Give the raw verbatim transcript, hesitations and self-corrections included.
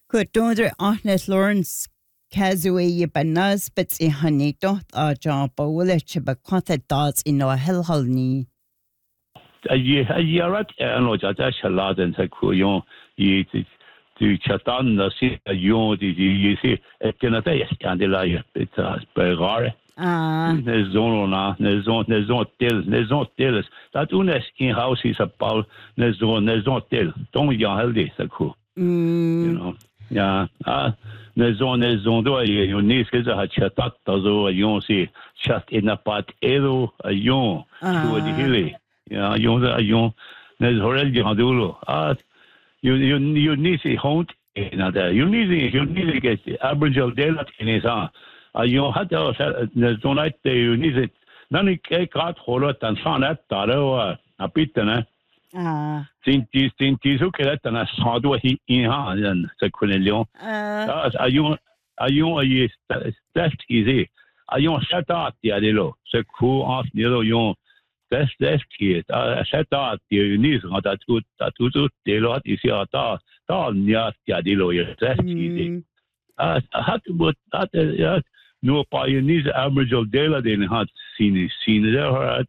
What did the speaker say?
Cuadúndra Ahnet Lawrence Kazui Banas Bits I Hanito a John Bowler Chiba Quanta Dots in no Hill Holney. A year a year at no Jada Shalad and Sakuyon ye to Chatan the sea a yon did you see a Canada Scandalaya it's a Bergare. Ah, there's zone na there's zone there's no till there's no till that unes in house is about there's zone there's no till don't you healthy Saku. You know. Yeah, ah, there's zone there's zone do you need is a chatat so a yon see chat in a part elo a yon to the hilly. Yeah, yon a yon there's already hadulo. Ah, you you you need to hunt in that. You need you need to get Aboriginal daylight in his hand. Uh, you had the tonight you need it. None of got horror and son at Taro, a bit, and ah, since these things who get and I saw what he in hand and the Quinellion. uh, Are you are you a year left easy? Are you set out the Adilo? So cool off near you. That's left kid. I set out the needs on that good that to the lot is your thought. Thought near the Adilo, that's easy. I had to put that. No pioneers Aboriginal daylight in had seen seen there